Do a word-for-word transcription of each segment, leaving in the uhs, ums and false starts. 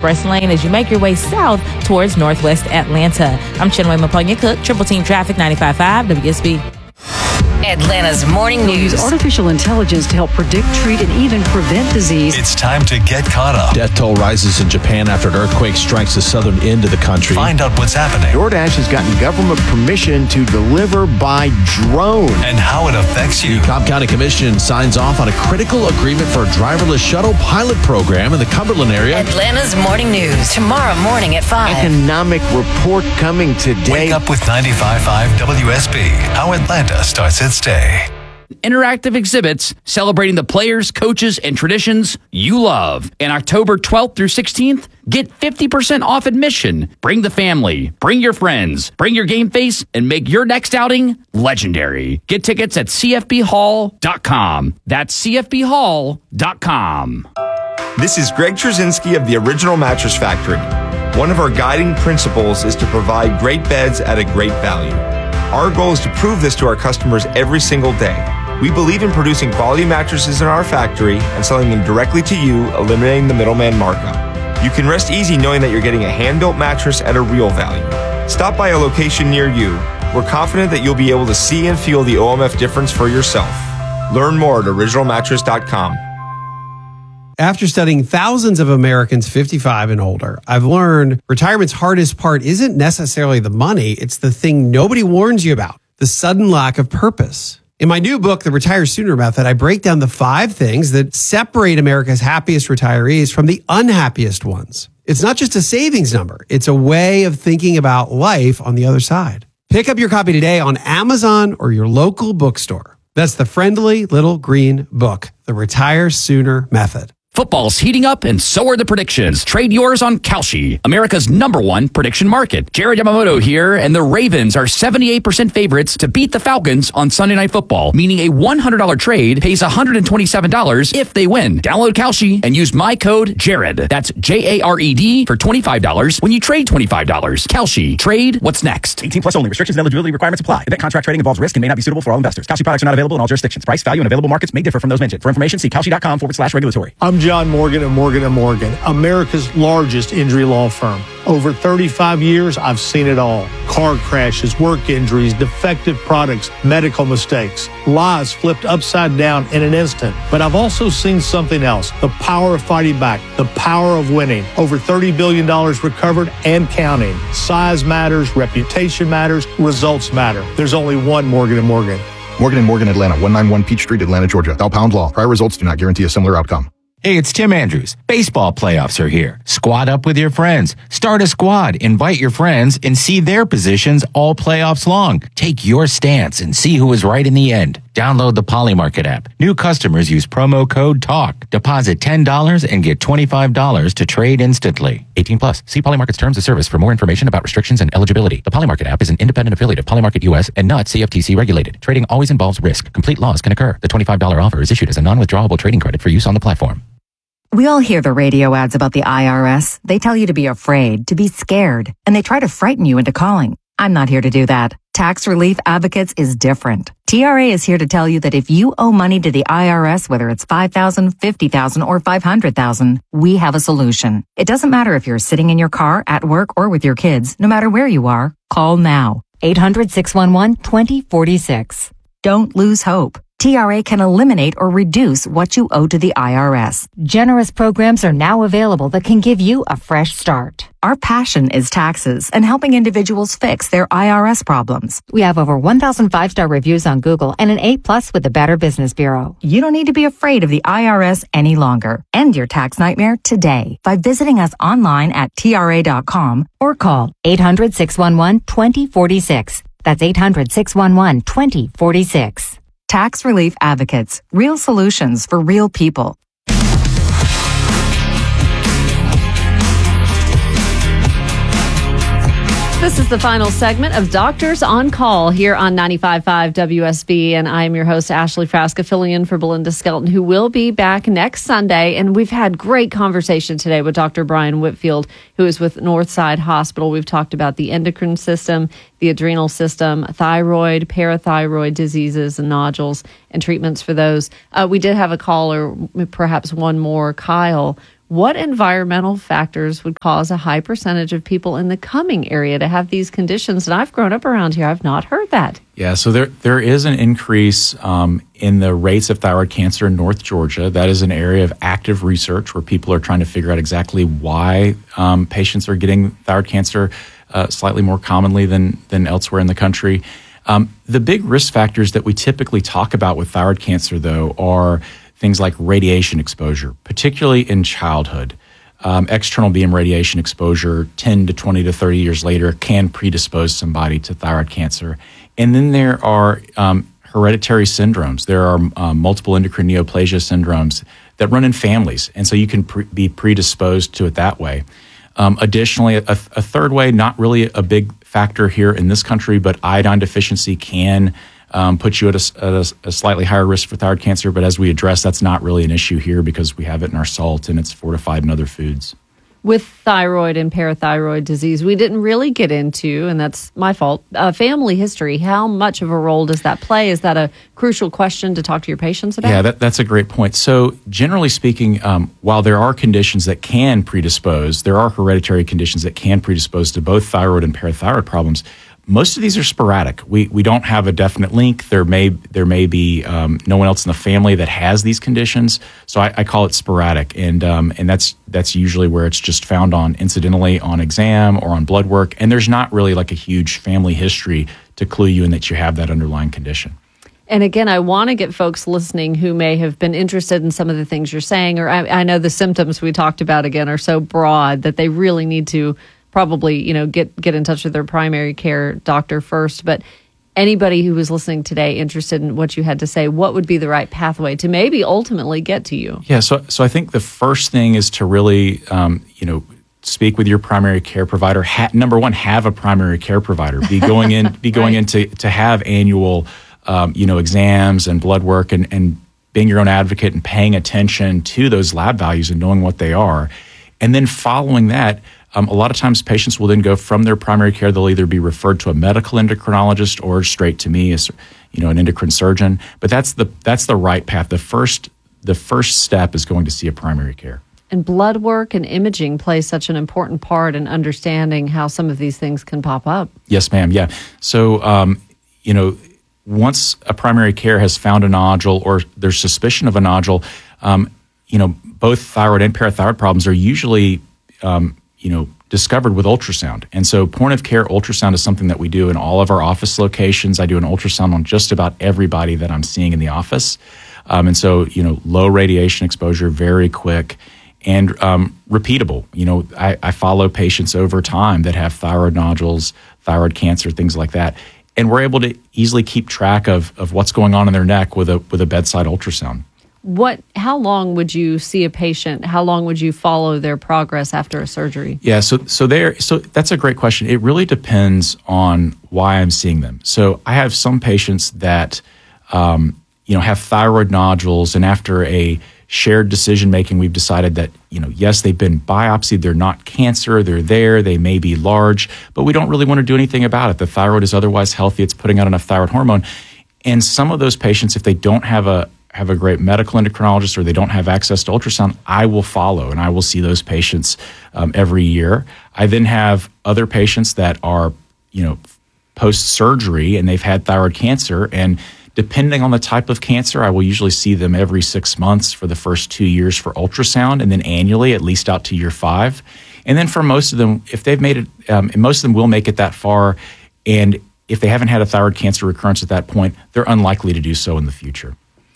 express lane as you make your way south towards northwest Atlanta. I'm Chinwe Maponya-Cook, Triple Team Traffic ninety-five point five W S B. Atlanta's morning We'll news. use artificial intelligence to help predict, treat, and even prevent disease. It's time to get caught up. Death toll rises in Japan after an earthquake strikes the southern end of the country. Find out what's happening DoorDash has gotten government permission to deliver by drone. and how it affects you. The Cobb County Commission signs off on a critical agreement for a driverless shuttle pilot program in the Cumberland area. Atlanta's morning news. Tomorrow morning at five. Economic report coming today. Wake up with ninety-five point five W S B. How Atlanta starts its day. Interactive exhibits celebrating the players, coaches, and traditions you love. And October twelfth through sixteenth, get fifty percent off admission. Bring the family, bring your friends, bring your game face, and make your next outing legendary. Get tickets at C F B hall dot com. That's C F B hall dot com. This is Greg Trzynski of the Original Mattress Factory. One of our guiding principles is to provide great beds at a great value. Our goal is to prove this to our customers every single day. We believe in producing quality mattresses in our factory and selling them directly to you, eliminating the middleman markup. You can rest easy knowing that you're getting a hand-built mattress at a real value. Stop by a location near you. We're confident that you'll be able to see and feel the O M F difference for yourself. Learn more at original mattress dot com. After studying thousands of Americans fifty-five and older, I've learned retirement's hardest part isn't necessarily the money, it's the thing nobody warns you about, the sudden lack of purpose. In my new book, The Retire Sooner Method, I break down the five things that separate America's happiest retirees from the unhappiest ones. It's not just a savings number, it's a way of thinking about life on the other side. Pick up your copy today on Amazon or your local bookstore. That's the friendly little green book, The Retire Sooner Method. Football's heating up, and so are the predictions. Trade yours on Kalshi, America's number one prediction market. Jared Yamamoto here, and the Ravens are seventy-eight percent favorites to beat the Falcons on Sunday Night Football, meaning a one hundred dollars trade pays one hundred twenty-seven dollars if they win. Download Kalshi and use my code Jared. That's J A R E D for twenty-five dollars when you trade twenty-five dollars. Kalshi. Trade what's next. eighteen plus only. Restrictions and eligibility requirements apply. Event contract trading involves risk and may not be suitable for all investors. Kalshi products are not available in all jurisdictions. Price, value, and available markets may differ from those mentioned. For information, see Kalshi.com forward slash regulatory. I'm John Morgan of Morgan and Morgan, America's largest injury law firm. Over thirty-five years, I've seen it all. Car crashes, work injuries, defective products, medical mistakes, lives flipped upside down in an instant. But I've also seen something else, the power of fighting back, the power of winning. Over thirty billion dollars recovered and counting. Size matters, reputation matters, results matter. There's only one Morgan and Morgan. Morgan and Morgan, Atlanta, one ninety-one Peach Street, Atlanta, Georgia. Thou pound law. Prior results do not guarantee a similar outcome. Hey, it's Tim Andrews. Baseball playoffs are here. Squad up with your friends. Start a squad, invite your friends, and see their positions all playoffs long. Take your stance and see who is right in the end. Download the Polymarket app. New customers use promo code TALK. Deposit ten dollars and get twenty-five dollars to trade instantly. eighteen plus. See Polymarket's terms of service for more information about restrictions and eligibility. The Polymarket app is an independent affiliate of Polymarket U S and not C F T C regulated. Trading always involves risk. Complete loss can occur. The twenty-five dollars offer is issued as a non-withdrawable trading credit for use on the platform. We all hear the radio ads about the I R S. They tell you to be afraid, to be scared, and they try to frighten you into calling. I'm not here to do that. Tax Relief Advocates is different. T R A is here to tell you that if you owe money to the I R S, whether it's five thousand dollars, fifty thousand dollars, or five hundred thousand dollars, we have a solution. It doesn't matter if you're sitting in your car, at work, or with your kids. No matter where you are, call now. eight hundred, six one one, two zero four six. Don't lose hope. T R A can eliminate or reduce what you owe to the I R S. Generous programs are now available that can give you a fresh start. Our passion is taxes and helping individuals fix their I R S problems. We have over one thousand five-star reviews on Google and an A plus with the Better Business Bureau. You don't need to be afraid of the I R S any longer. End your tax nightmare today by visiting us online at T R A dot com or call eight hundred, six one one, two zero four six. That's eight hundred, six one one, two zero four six. Tax Relief Advocates. Real solutions for real people. This is the final segment of Doctors on Call here on ninety-five point five W S B, and I'm your host, Ashley Frasca, filling in for Belinda Skelton, who will be back next Sunday. And we've had great conversation today with Doctor Brian Whitfield, who is with Northside Hospital. We've talked about the endocrine system, the adrenal system, thyroid, parathyroid diseases and nodules, and treatments for those. Uh, we did have a caller, perhaps one more, Kyle, What environmental factors would cause a high percentage of people in the Cumming area to have these conditions? And I've grown up around here. I've not heard that. Yeah, so there there is an increase um, in the rates of thyroid cancer in North Georgia. That is an area of active research where people are trying to figure out exactly why um, patients are getting thyroid cancer uh, slightly more commonly than than elsewhere in the country. Um, the big risk factors that we typically talk about with thyroid cancer, though, are things like radiation exposure, particularly in childhood. Um, external beam radiation exposure ten to twenty to thirty years later can predispose somebody to thyroid cancer. And then there are um, hereditary syndromes. There are um, multiple endocrine neoplasia syndromes that run in families. And so you can pre- be predisposed to it that way. Um, additionally, a, a third way, not really a big factor here in this country, but iodine deficiency can Um, put you at, a, at a, a slightly higher risk for thyroid cancer. But as we address, that's not really an issue here because we have it in our salt and it's fortified in other foods. With thyroid and parathyroid disease, we didn't really get into, and that's my fault, uh, family history. How much of a role does that play? Is that a crucial question to talk to your patients about? Yeah, that, that's a great point. So generally speaking, um, while there are conditions that can predispose, there are hereditary conditions that can predispose to both thyroid and parathyroid problems. Most of these are sporadic. We we don't have a definite link. There may there may be um, no one else in the family that has these conditions, so I, I call it sporadic, and um, and that's that's usually where it's just found on incidentally on exam or on blood work, and there's not really like a huge family history to clue you in that you have that underlying condition. And again, I want to get folks listening who may have been interested in some of the things you're saying, or I, I know the symptoms we talked about again are so broad that they really need to probably, you know, get get in touch with their primary care doctor first. But anybody who was listening today interested in what you had to say, what would be the right pathway to maybe ultimately get to you? Yeah, so so I think the first thing is to really, um, you know, speak with your primary care provider. Ha- number one, have a primary care provider. Be going in, be going right. in to, to have annual, um, you know, exams and blood work, and and being your own advocate and paying attention to those lab values and knowing what they are, and then following that. Um, a lot of times patients will then go from their primary care, they'll either be referred to a medical endocrinologist or straight to me as, you know, an endocrine surgeon. But that's the that's the right path. The first the first step is going to see a primary care. And blood work and imaging play such an important part in understanding how some of these things can pop up. Yes, ma'am. Yeah. So, um, you know, once a primary care has found a nodule or there's suspicion of a nodule, um, you know, both thyroid and parathyroid problems are usually um, you know, discovered with ultrasound. And so point of care ultrasound is something that we do in all of our office locations. I do an ultrasound on just about everybody that I'm seeing in the office. Um, and so, you know, low radiation exposure, very quick and um, repeatable. You know, I, I follow patients over time that have thyroid nodules, thyroid cancer, things like that. And we're able to easily keep track of, of what's going on in their neck with a with a bedside ultrasound. What? How long would you see a patient? How long would you follow their progress after a surgery? Yeah, so so there. So that's a great question. It really depends on why I'm seeing them. So I have some patients that, um, you know, have thyroid nodules, and after a shared decision making, we've decided that, you know, yes, they've been biopsied. They're not cancer. They're there. They may be large, but we don't really want to do anything about it. The thyroid is otherwise healthy. It's putting out enough thyroid hormone, and some of those patients, if they don't have a have a great medical endocrinologist or they don't have access to ultrasound, I will follow and I will see those patients um, every year. I then have other patients that are, you know, post-surgery and they've had thyroid cancer, and depending on the type of cancer, I will usually see them every six months for the first two years for ultrasound, and then annually at least out to year five. And then for most of them, if they've made it, um, and most of them will make it that far, and if they haven't had a thyroid cancer recurrence at that point, they're unlikely to do so in the future.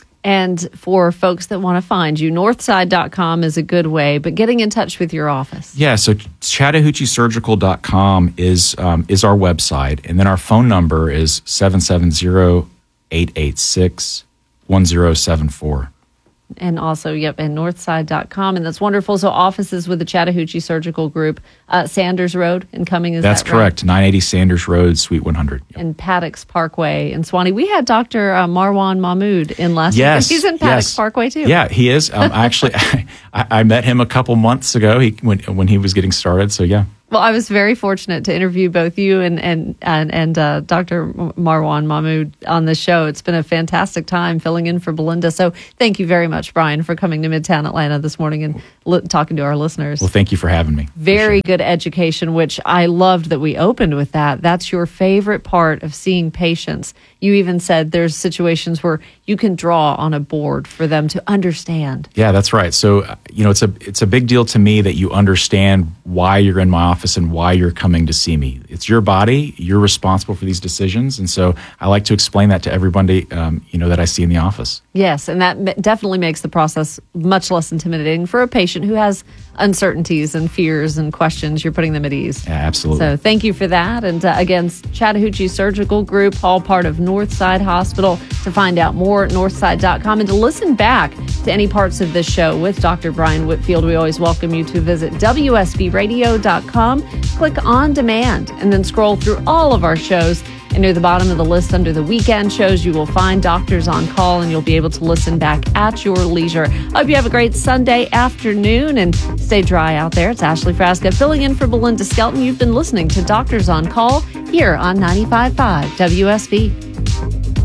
And for folks that want to find you, northside dot com is a good way, but getting in touch with your office. Yeah, so chattahoochee surgical dot com is um, is our website, and then our phone number is seven seven zero, eight eight six, one zero seven four. And also, yep, and northside dot com, and that's wonderful. So offices with the Chattahoochee Surgical Group, uh, Sanders Road in Cumming, is That's that right? correct, nine eighty Sanders Road, Suite one hundred. Yep. And Paddocks Parkway in Swanee. We had Doctor Uh, Marwan Mahmood in last yes, week. He's in Paddocks yes. Parkway too. Yeah, he is. Um, actually, I, I met him a couple months ago he, when when he was getting started, so yeah. Well, I was very fortunate to interview both you and and and, and uh, Doctor Marwan Mahmoud on the show. It's been a fantastic time filling in for Belinda. So thank you very much, Brian, for coming to Midtown Atlanta this morning and li- talking to our listeners. Well, thank you for having me. Very good education, which I loved that we opened with that. That's your favorite part of seeing patients. You even said there's situations where you can draw on a board for them to understand. Yeah, that's right. So, uh, you know, it's a it's a big deal to me that you understand why you're in my office and why you're coming to see me. It's your body. You're responsible for these decisions. And so I like to explain that to everybody, um, you know, that I see in the office. Yes, and that definitely makes the process much less intimidating for a patient who has uncertainties and fears and questions. You're putting them at ease. Yeah, absolutely. So thank you for that. And uh, again, Chattahoochee Surgical Group, all part of Northside Hospital. To find out more, northside dot com, and to listen back to any parts of this show with Doctor Brian Whitfield, we always welcome you to visit W S B radio dot com, click on demand, and then scroll through all of our shows. And near the bottom of the list under the weekend shows, you will find Doctors on Call, and you'll be able to listen back at your leisure. Hope you have a great Sunday afternoon and stay dry out there. It's Ashley Frasca filling in for Belinda Skelton. You've been listening to Doctors on Call here on ninety-five point five W S B.